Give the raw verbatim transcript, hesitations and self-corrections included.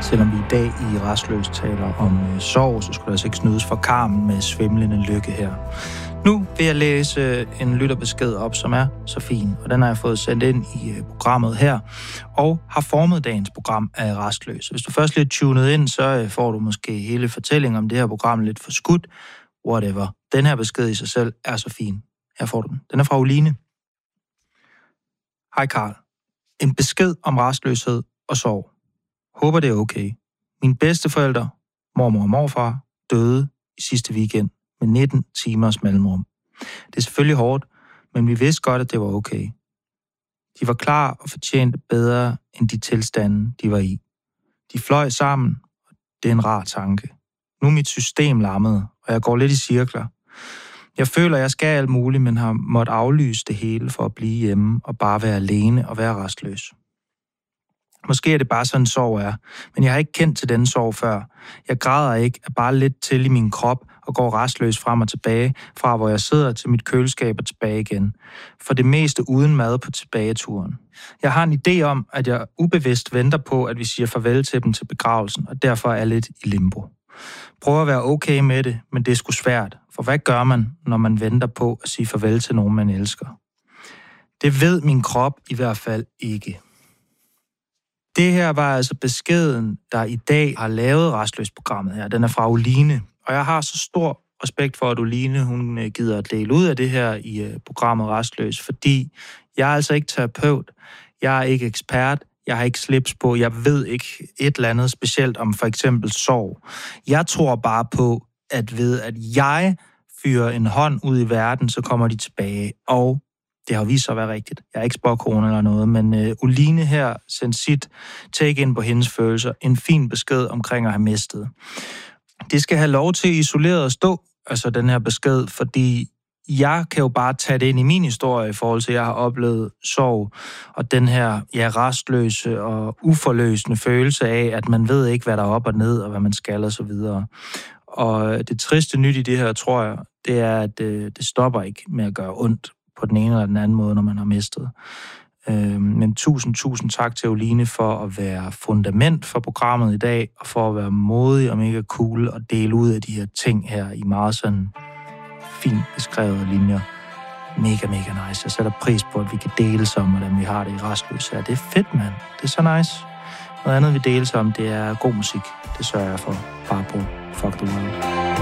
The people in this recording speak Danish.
Selvom vi i dag i Rastløs taler om øh, sorg, så skulle der altså ikke snydes for karmen med svimlende lykke her. Nu vil jeg læse en lytterbesked op, som er så fin, og den har jeg fået sendt ind i øh, programmet her, og har formet dagens program af Rastløs. Hvis du først lige tunet ind, så øh, får du måske hele fortællingen om det her program lidt for skudt. Whatever. Den her besked i sig selv er så fin. Her får du den. Den er fra Oline. Hej Karl. En besked om rastløshed og sorg. Håber det er okay. Mine bedsteforældre, mormor og morfar, døde i sidste weekend med nitten timers mellemrum. Det er selvfølgelig hårdt, men vi vidste godt, at det var okay. De var klar og fortjente bedre end de tilstande, de var i. De fløj sammen, og det er en rar tanke. Nu er mit system lammet, og jeg går lidt i cirkler. Jeg føler, at jeg skal alt muligt, men har måttet aflyse det hele for at blive hjemme og bare være alene og være rastløs. Måske er det bare sådan en sorg er, men jeg har ikke kendt til denne sorg før. Jeg græder ikke, er bare lidt til i min krop og går rastløs frem og tilbage, fra hvor jeg sidder til mit køleskab og tilbage igen. For det meste uden mad på tilbageturen. Jeg har en idé om, at jeg ubevidst venter på, at vi siger farvel til dem til begravelsen, og derfor er lidt i limbo. Prøv at være okay med det, men det er sgu svært. For hvad gør man, når man venter på at sige farvel til nogen, man elsker? Det ved min krop i hvert fald ikke. Det her var altså beskeden, der i dag har lavet Rastløs-programmet her. Den er fra Oline, og jeg har så stor respekt for, at Oline hun gider at dele ud af det her i programmet Rastløs, fordi jeg er altså ikke terapeut, jeg er ikke ekspert, jeg har ikke slips på, jeg ved ikke et eller andet specielt om for eksempel sorg. Jeg tror bare på, at ved at jeg fyrer en hånd ud i verden, så kommer de tilbage, og det har vist sig at være rigtigt. Jeg er ikke spåkone eller noget, men øh, Oline her sendte sit take ind på hendes følelser. En fin besked omkring at have mistet. Det skal have lov til isoleret at stå, altså den her besked, fordi jeg kan jo bare tage det ind i min historie i forhold til, at jeg har oplevet sorg, og den her ja, rastløse og uforløsende følelse af, at man ved ikke, hvad der er op og ned, og hvad man skal og så videre. Og det triste nyt i det her, tror jeg, det er, at øh, det stopper ikke med at gøre ondt på den ene eller den anden måde, når man har mistet. Øh, men tusind, tusind tak til Oline for at være fundament for programmet i dag, og for at være modig og mega cool og dele ud af de her ting her i meget sådan fint beskrevede linjer. Mega, mega nice. Jeg sætter pris på, at vi kan dele om, hvordan vi har det i Rastløs her. Det er fedt, mand. Det er så nice. Noget andet, vi deles om, det er god musik. Det sørger jeg for. Bare på Fuck the World.